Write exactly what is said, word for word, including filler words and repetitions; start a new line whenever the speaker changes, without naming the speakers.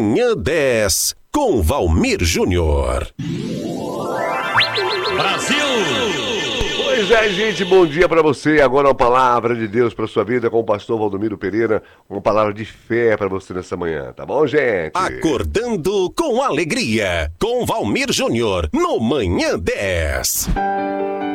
Manhã dez, com Valmir Júnior.
Brasil!
Pois é, gente, bom dia pra você. Agora uma palavra de Deus pra sua vida com o pastor Valdomiro Pereira. Uma palavra de fé pra você nessa manhã, tá bom, gente?
Acordando com alegria, com Valmir Júnior, no Manhã dez.